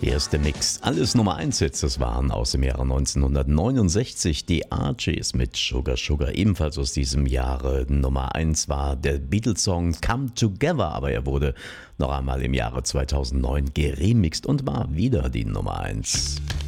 Erste Mix. Alles Nummer 1 Hits, das waren aus dem Jahre 1969 die Archies mit Sugar Sugar. Ebenfalls aus diesem Jahre Nummer 1 war der Beatles-Song Come Together, aber er wurde noch einmal im Jahre 2009 geremixed und war wieder die Nummer 1.